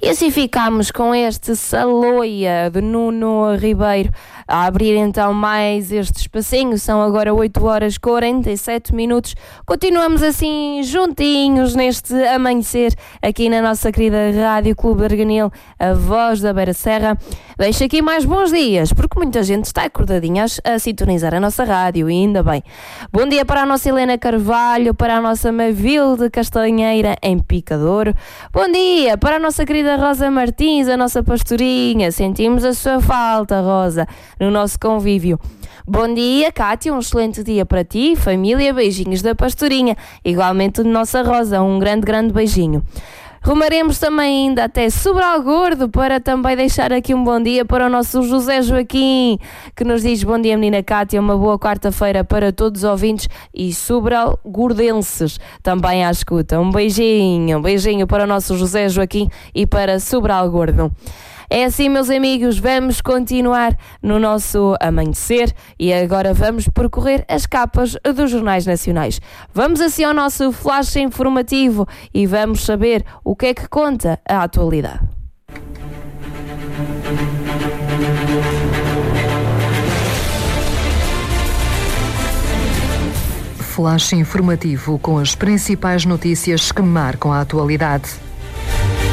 E assim ficamos com este Saloia de Nuno Ribeiro a abrir então mais este espacinho. São agora 8h47. Continuamos assim juntinhos neste amanhecer aqui na nossa querida Rádio Clube de Arganil, a voz da Beira Serra. Deixo aqui mais bons dias, porque muita gente está acordadinha a sintonizar a nossa rádio, e ainda bem. Bom dia para a nossa Helena Carvalho, para a nossa Mavilde Castanheira em Picador. Bom dia para a nossa querida Rosa Martins, a nossa pastorinha. Sentimos a sua falta, Rosa, no nosso convívio. Bom dia, Cátia, um excelente dia para ti, família, beijinhos da pastorinha, igualmente de nossa Rosa, um grande beijinho. Rumaremos também ainda até Sobral Gordo para também deixar aqui um bom dia para o nosso José Joaquim, que nos diz: bom dia, menina Cátia, uma boa quarta-feira para todos os ouvintes e Sobral Gordenses também à escuta. Um beijinho para o nosso José Joaquim e para Sobral Gordo. É assim, meus amigos, vamos continuar no nosso amanhecer e agora vamos percorrer as capas dos jornais nacionais. Vamos assim ao nosso flash informativo e vamos saber o que é que conta a atualidade. Flash informativo com as principais notícias que marcam a atualidade.